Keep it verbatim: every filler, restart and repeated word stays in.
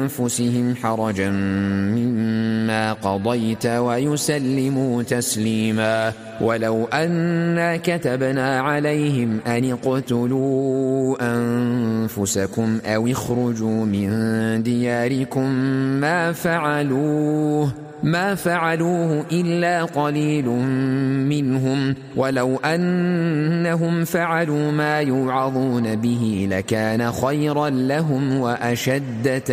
أنفسهم حرجا مما قضيت ويسلموا تسليما. ولو أنا كتبنا عليهم أن اقتلوا أنفسكم أو اخرجوا من دياركم ما فعلوه ما فعلوه إلا قليل منهم، ولو أنهم فعلوا ما يوعظون به لكان خيرا لهم وأشد